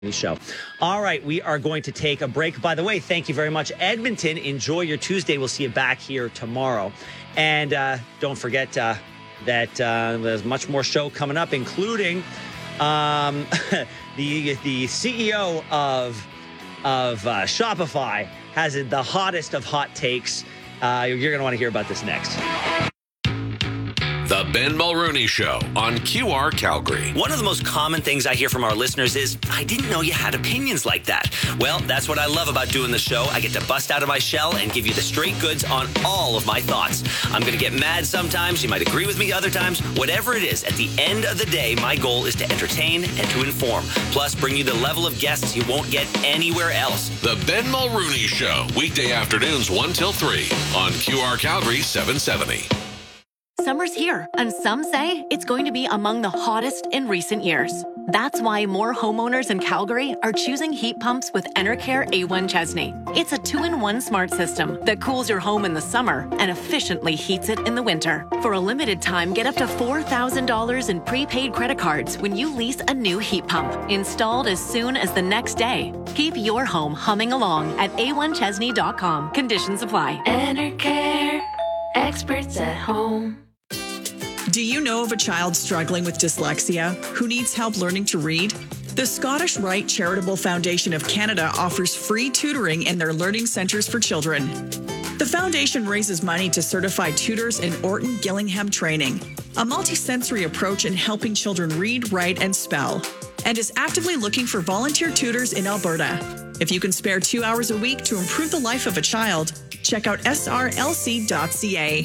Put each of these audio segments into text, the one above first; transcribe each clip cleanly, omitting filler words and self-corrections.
Show. All right, we are going to take a break. By the way, thank you very much, Edmonton. Enjoy your Tuesday. We'll see you back here tomorrow. And don't forget that there's much more show coming up, including the CEO of Shopify has the hottest of hot takes. You're going to want to hear about this next. The Ben Mulrooney Show on QR Calgary. One of the most common things I hear from our listeners is, I didn't know you had opinions like that. Well, that's what I love about doing the show. I get to bust out of my shell and give you the straight goods on all of my thoughts. I'm going to get mad sometimes. You might agree with me other times. Whatever it is, at the end of the day, my goal is to entertain and to inform. Plus, bring you the level of guests you won't get anywhere else. The Ben Mulrooney Show. Weekday afternoons 1 till 3 on QR Calgary 770. Summer's here, and some say it's going to be among the hottest in recent years. That's why more homeowners in Calgary are choosing heat pumps with Enercare A1 Chesney. It's a 2-in-1 smart system that cools your home in the summer and efficiently heats it in the winter. For a limited time, get up to $4,000 in prepaid credit cards when you lease a new heat pump, installed as soon as the next day. Keep your home humming along at a1chesney.com. Conditions apply. Enercare, experts at home. Do you know of a child struggling with dyslexia who needs help learning to read? The Scottish Rite Charitable Foundation of Canada offers free tutoring in their learning centres for children. The foundation raises money to certify tutors in Orton Gillingham training, a multisensory approach in helping children read, write, and spell, and is actively looking for volunteer tutors in Alberta. If you can spare 2 hours a week to improve the life of a child, check out srlc.ca.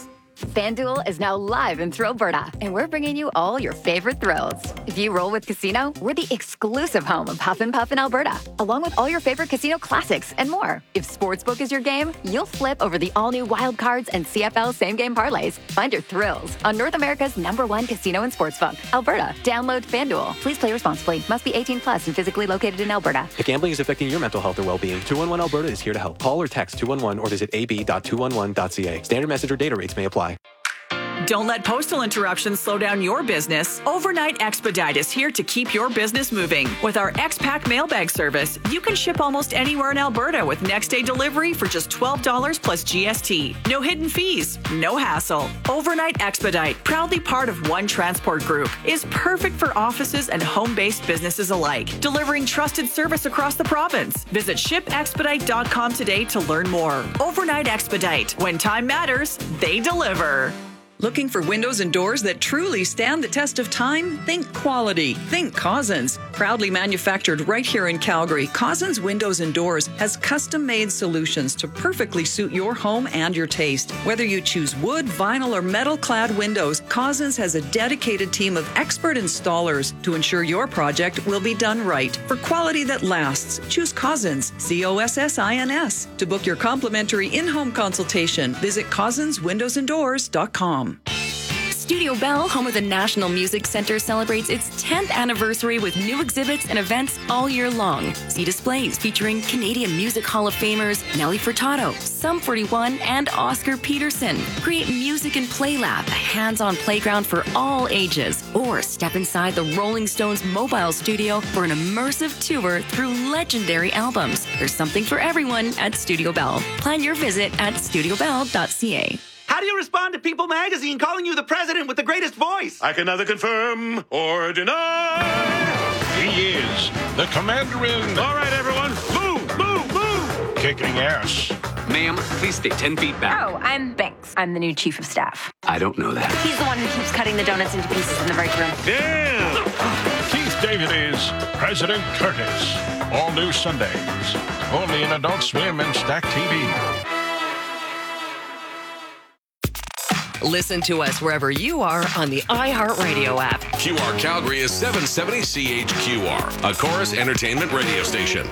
FanDuel is now live in Thrillberta, and we're bringing you all your favorite thrills. If you roll with Casino, we're the exclusive home of Huff and Puff in Alberta, along with all your favorite casino classics and more. If Sportsbook is your game, you'll flip over the all-new Wild Cards and CFL same-game parlays. Find your thrills on North America's #1 casino and sportsbook, Alberta. Download FanDuel. Please play responsibly. Must be 18 plus and physically located in Alberta. If gambling is affecting your mental health or well-being, 211 Alberta is here to help. Call or text 211 or visit ab.211.ca. Standard message or data rates may apply. Don't let postal interruptions slow down your business. Overnight Expedite is here to keep your business moving. With our X-Pack mailbag service, you can ship almost anywhere in Alberta with next-day delivery for just $12 plus GST. No hidden fees, no hassle. Overnight Expedite, proudly part of One Transport Group, is perfect for offices and home-based businesses alike, delivering trusted service across the province. Visit shipexpedite.com today to learn more. Overnight Expedite. When time matters, they deliver. Looking for windows and doors that truly stand the test of time? Think quality. Think Cousins. Proudly manufactured right here in Calgary, Cousins Windows and Doors has custom-made solutions to perfectly suit your home and your taste. Whether you choose wood, vinyl, or metal-clad windows, Cousins has a dedicated team of expert installers to ensure your project will be done right. For quality that lasts, choose Cousins, COSSINS. To book your complimentary in-home consultation, visit CousinsWindowsandDoors.com. Studio Bell, home of the National Music Centre, celebrates its 10th anniversary with new exhibits and events all year long. See displays featuring Canadian Music Hall of Famers Nelly Furtado, Sum 41, and Oscar Peterson. Create Music and Play Lab, a hands-on playground for all ages. Or step inside the Rolling Stones mobile studio for an immersive tour through legendary albums. There's something for everyone at Studio Bell. Plan your visit at studiobell.ca. How do you respond to People Magazine calling you the president with the greatest voice? I can neither confirm or deny. He is the commander-in. All right, everyone, move, move, move. Kicking ass. Ma'am, please stay 10 feet back. Oh, I'm Banks. I'm the new chief of staff. I don't know that. He's the one who keeps cutting the donuts into pieces in the break room. Damn! Keith David is President Curtis. All new Sundays. Only in Adult Swim and Stack TV. Listen to us wherever you are on the iHeartRadio app. QR Calgary is 770 CHQR, a Chorus Entertainment radio station.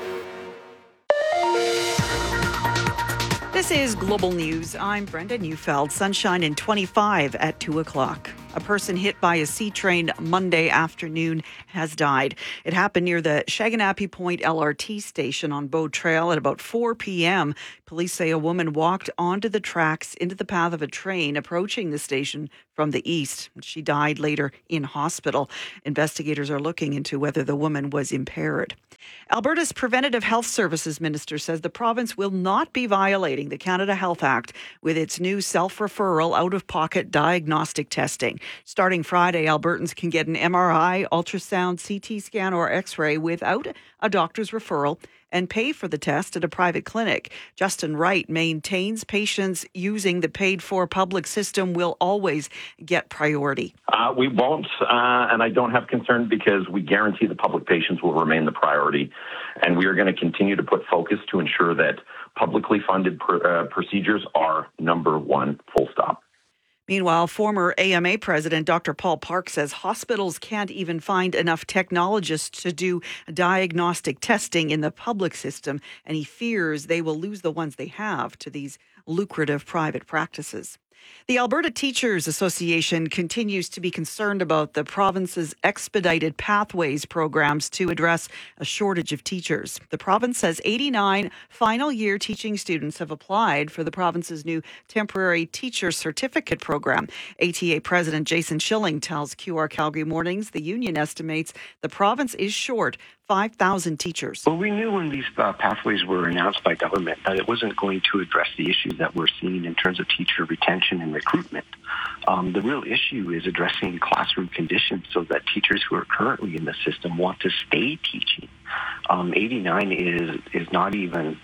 This is Global News. I'm Brenda Neufeld. Sunshine in 25 at 2 o'clock. A person hit by a C train Monday afternoon has died. It happened near the Shaganappi Point LRT station on Bow Trail at about 4 p.m. Police say a woman walked onto the tracks into the path of a train approaching the station from the east. She died later in hospital. Investigators are looking into whether the woman was impaired. Alberta's Preventative Health Services Minister says the province will not be violating the Canada Health Act with its new self-referral out-of-pocket diagnostic testing. Starting Friday, Albertans can get an MRI, ultrasound, CT scan or X-ray without a doctor's referral and pay for the test at a private clinic. Justin Wright maintains patients using the paid-for public system will always get priority. We won't, and I don't have concern because we guarantee the public patients will remain the priority. And we are going to continue to put focus to ensure that publicly funded procedures are number one, full stop. Meanwhile, former AMA president Dr. Paul Park says hospitals can't even find enough technologists to do diagnostic testing in the public system, and he fears they will lose the ones they have to these lucrative private practices. The Alberta Teachers Association continues to be concerned about the province's expedited pathways programs to address a shortage of teachers. The province says 89 final year teaching students have applied for the province's new temporary teacher certificate program. ATA President Jason Schilling tells QR Calgary Mornings the union estimates the province is short 5,000 teachers. Well, we knew when these pathways were announced by government that it wasn't going to address the issues that we're seeing in terms of teacher retention and recruitment. The real issue is addressing classroom conditions so that teachers who are currently in the system want to stay teaching. 89 is not even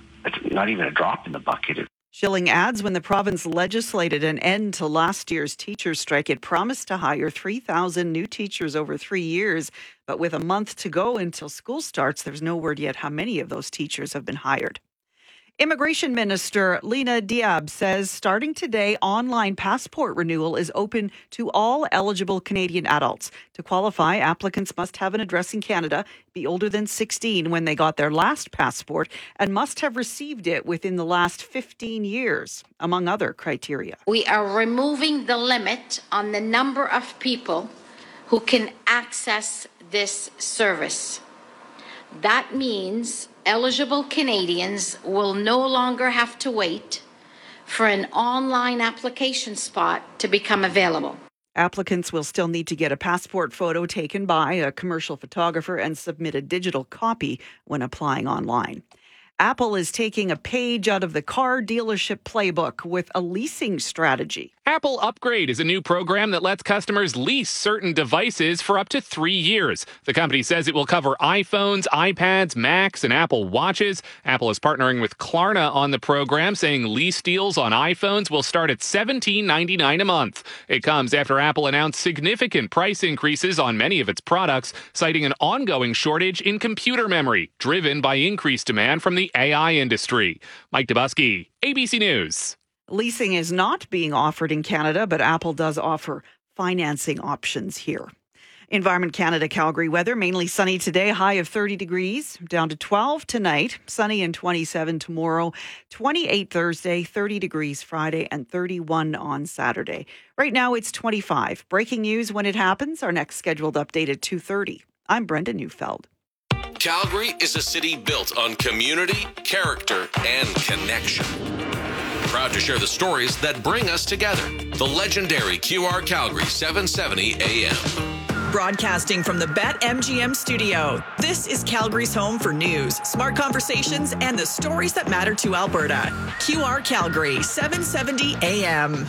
a drop in the bucket. Schilling adds when the province legislated an end to last year's teacher strike, it promised to hire 3,000 new teachers over 3 years. But with a month to go until school starts, there's no word yet how many of those teachers have been hired. Immigration Minister Lena Diab says starting today, online passport renewal is open to all eligible Canadian adults. To qualify, applicants must have an address in Canada, be older than 16 when they got their last passport, and must have received it within the last 15 years, among other criteria. We are removing the limit on the number of people who can access this service. That means eligible Canadians will no longer have to wait for an online application spot to become available. Applicants will still need to get a passport photo taken by a commercial photographer and submit a digital copy when applying online. Apple is taking a page out of the car dealership playbook with a leasing strategy. Apple Upgrade is a new program that lets customers lease certain devices for up to 3 years. The company says it will cover iPhones, iPads, Macs, and Apple Watches. Apple is partnering with Klarna on the program, saying lease deals on iPhones will start at $17.99 a month. It comes after Apple announced significant price increases on many of its products, citing an ongoing shortage in computer memory, driven by increased demand from the AI industry. Mike Dubusky, ABC News. Leasing is not being offered in Canada, but Apple does offer financing options here. Environment Canada Calgary weather, mainly sunny today, high of 30 degrees, down to 12 tonight, sunny and 27 tomorrow, 28 Thursday, 30 degrees Friday, and 31 on Saturday. Right now it's 25. Breaking news when it happens, our next scheduled update at 2:30. I'm Brenda Neufeld. Calgary is a city built on community, character, and connection. Proud to share the stories that bring us together. The legendary QR Calgary 770 AM. Broadcasting from the BetMGM studio, this is Calgary's home for news, smart conversations, and the stories that matter to Alberta. QR Calgary 770 AM.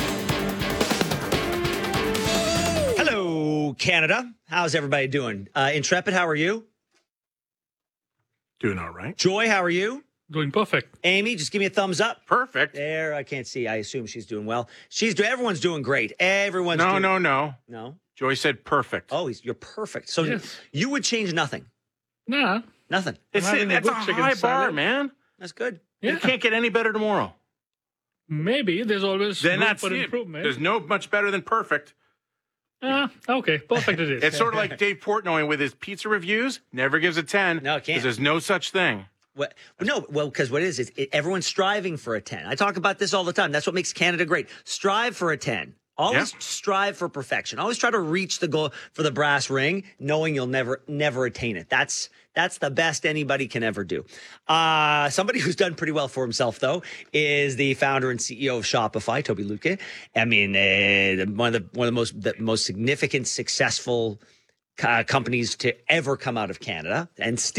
Hello, Canada. How's everybody doing? Intrepid, how are you? Doing all right. Joy, how are you? Doing perfect. Amy, just give me a thumbs up. Perfect. There, I can't see. I assume she's doing well. Everyone's doing great. No. Joy said perfect. Oh, you're perfect. So you would change nothing. Nah. Nothing. That's a high bar, man. That's good. Yeah. You can't get any better tomorrow. Maybe. There's always room for improvement. There's no much better than perfect. Okay. Perfect it is. It's sort of like Dave Portnoy with his pizza reviews. Never gives a 10. No, it can't. Because there's no such thing. Because what it is everyone's striving for a 10. I talk about this all the time. That's what makes Canada great. Strive for a 10. Always strive for perfection. Always try to reach the goal for the brass ring, knowing you'll never attain it. That's the best anybody can ever do. Somebody who's done pretty well for himself, though, is the founder and CEO of Shopify, Toby Lutke. I mean, one of the most significant, successful companies to ever come out of Canada, and still